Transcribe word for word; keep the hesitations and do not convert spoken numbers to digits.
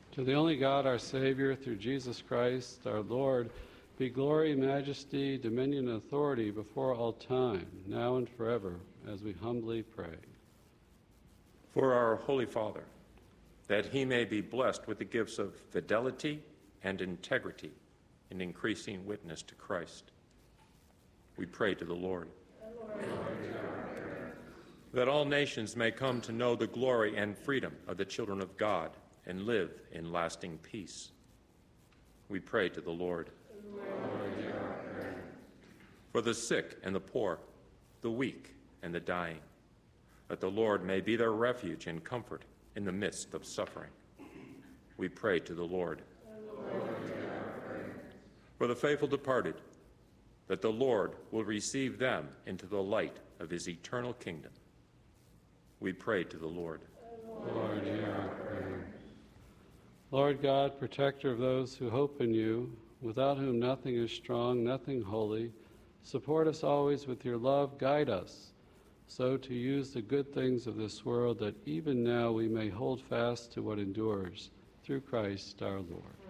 To the only God, our Savior, through Jesus Christ, our Lord, be glory, majesty, dominion, and authority before all time, now and forever, as we humbly pray. For our Holy Father, that he may be blessed with the gifts of fidelity and integrity in increasing witness to Christ, we pray to the Lord. That all nations may come to know the glory and freedom of the children of God and live in lasting peace, we pray to the Lord. Lord, hear our prayer. For the sick and the poor, the weak and the dying, that the Lord may be their refuge and comfort in the midst of suffering, we pray to the Lord. Lord, hear our prayer. For the faithful departed, that the Lord will receive them into the light of his eternal kingdom, we pray to the Lord. Lord, hear our prayer. Lord God, protector of those who hope in you, without whom nothing is strong, nothing holy, support us always with your love, guide us, so to use the good things of this world, that even now we may hold fast to what endures, through Christ our Lord.